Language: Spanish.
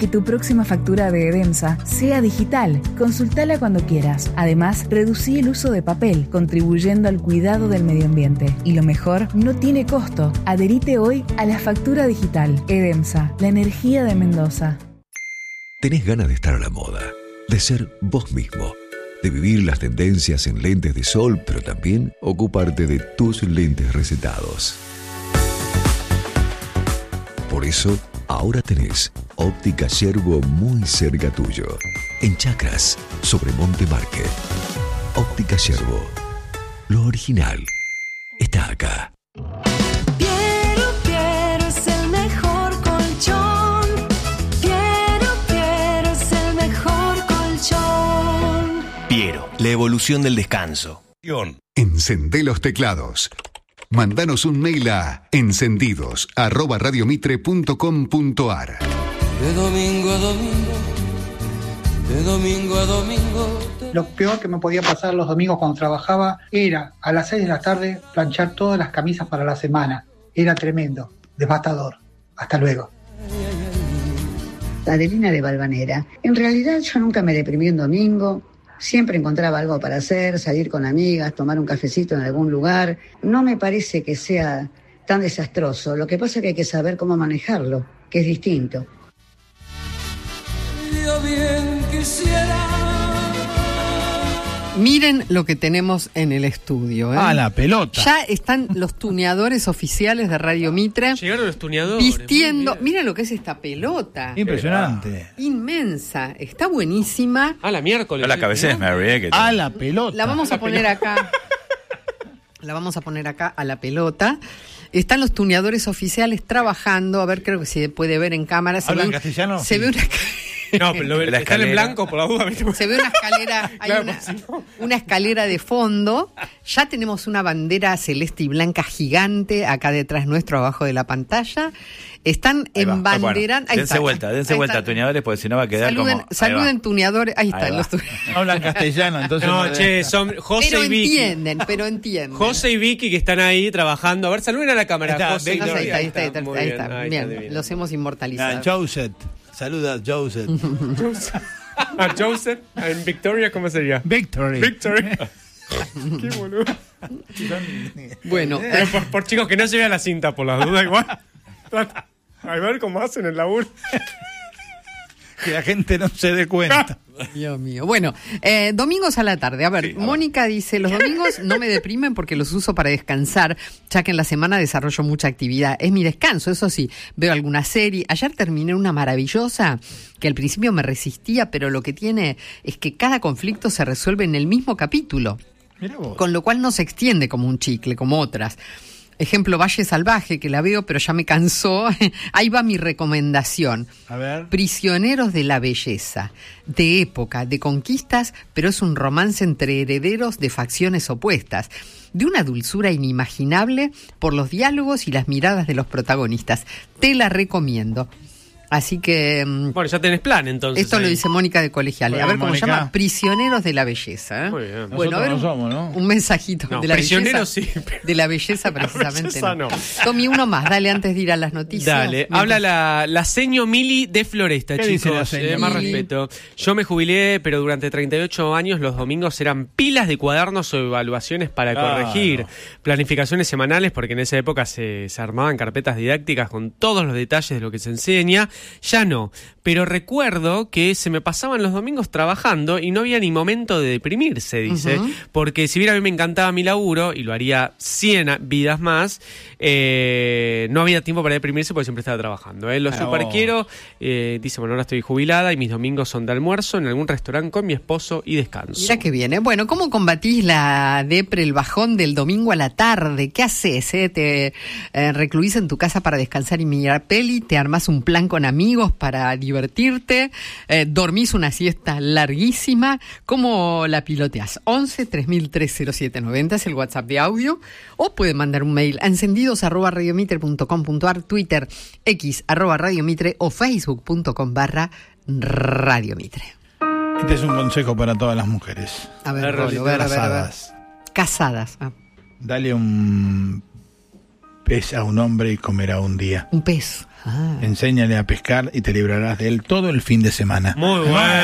que tu próxima factura de Edemsa sea digital. Consultala cuando quieras. Además, reducí el uso de papel, contribuyendo al cuidado del medio ambiente. Y lo mejor, no tiene costo. Adherite hoy a la factura digital. Edemsa, la energía de Mendoza. ¿Tenés ganas de estar a la moda? De ser vos mismo. De vivir las tendencias en lentes de sol, pero también ocuparte de tus lentes recetados. Por eso, ahora tenés Óptica Yerbo muy cerca tuyo. En Chacras, sobre Monte Market. Óptica Yerbo. Lo original está acá. Piero es el mejor colchón. Piero es el mejor colchón. Piero, la evolución del descanso. Encendé los teclados. Mandanos un mail a encendidos@radiomitre.com.ar. De domingo a domingo, de domingo a domingo. Lo peor que me podía pasar los domingos cuando trabajaba era a las 6 de la tarde planchar todas las camisas para la semana. Era tremendo, devastador. Hasta luego. Adelina de Valvanera. En realidad yo nunca me deprimí un domingo. Siempre encontraba algo para hacer, salir con amigas, tomar un cafecito en algún lugar. No me parece que sea tan desastroso. Lo que pasa es que hay que saber cómo manejarlo, que es distinto. Yo bien quisiera. Miren lo que tenemos en el estudio. Ah, la pelota. Ya están los tuneadores oficiales de Radio Mitre. Llegaron los tuneadores. Vistiendo. Miren lo que es esta pelota. Impresionante. Inmensa. Está buenísima. Ah, la miércoles. No la cabecees, Mary. A la pelota. La vamos a poner acá. La vamos a poner acá a la pelota. Están los tuneadores oficiales trabajando. A ver, creo que se puede ver en cámara. ¿Hablan en castellano? Se ve una... No, pero lo están en blanco por la duda. Se ve una escalera, hay claro, una escalera de fondo. Ya tenemos una bandera celeste y blanca gigante acá detrás nuestro, abajo de la pantalla. Están embanderando. Bueno, dense vuelta, tuneadores, porque si no va a quedar saluden tuneadores. Ahí están los tuneadores. No hablan castellano, entonces. No, che, son José pero y Vicky. Pero entienden. José y Vicky que están ahí trabajando. A ver, saluden a la cámara. Está, ahí está. Bien, los hemos inmortalizado. Joseph. Saluda a Joseph. ¿A Joseph? ¿En Victoria cómo sería? Victory. Qué boludo. Bueno. Por chicos que no se vea la cinta, por la duda, igual. A ver cómo hacen el laburo. Que la gente no se dé cuenta. Dios mío. Bueno, domingos a la tarde. A ver, Mónica dice, los domingos no me deprimen porque los uso para descansar, ya que en la semana desarrollo mucha actividad. Es mi descanso, eso sí. Veo alguna serie. Ayer terminé una maravillosa que al principio me resistía, pero lo que tiene es que cada conflicto se resuelve en el mismo capítulo. Mirá vos. Con lo cual no se extiende como un chicle, como otras. Ejemplo, Valle Salvaje, que la veo, pero ya me cansó. Ahí va mi recomendación. A ver. Prisioneros de la belleza. De época, de conquistas, pero es un romance entre herederos de facciones opuestas. De una dulzura inimaginable por los diálogos y las miradas de los protagonistas. Te la recomiendo. Así que... Bueno, ya tenés plan, entonces. Esto ahí lo dice Mónica de Colegiales. Bueno, a ver cómo se Mónica. llama. Prisioneros de la belleza. Muy bien. Bueno, a ver, no somos, ¿no? Un mensajito No, de la prisioneros belleza. sí. De la belleza, precisamente. belleza no. Tommy, uno más. Dale, antes de ir a las noticias. Dale. Habla la seño Mili de Floresta, ¿Qué dice la chicos. seño Más Mili? respeto. Yo me jubilé, pero durante 38 años los domingos eran pilas de cuadernos o evaluaciones para corregir. Planificaciones semanales, porque en esa época se armaban carpetas didácticas con todos los detalles de lo que se enseña. Ya no. Pero recuerdo que se me pasaban los domingos trabajando y no había ni momento de deprimirse, dice. Porque si bien a mí me encantaba mi laburo, y lo haría 100 vidas más, no había tiempo para deprimirse porque siempre estaba trabajando. Lo super quiero. Dice, bueno, ahora estoy jubilada y mis domingos son de almuerzo en algún restaurante con mi esposo y descanso. Mira que viene. Bueno, ¿cómo combatís la depre, el bajón del domingo a la tarde? ¿Qué haces? ¿Te recluís en tu casa para descansar y mirar peli? ¿Te armás un plan con amigos para divertirte? ¿Dormís una siesta larguísima? ¿Cómo la piloteás? 11 3003 0790 es el WhatsApp de audio, o pueden mandar un mail a encendidos@radiomitre.com.ar, Twitter, X @radiomitre o facebook.com/radiomitre. Este es un consejo para todas las mujeres. A ver, casadas. Casadas. Dale un Pez a un hombre y comerá un día. Un pez. Enséñale a pescar y te librarás de él todo el fin de semana. Muy bueno.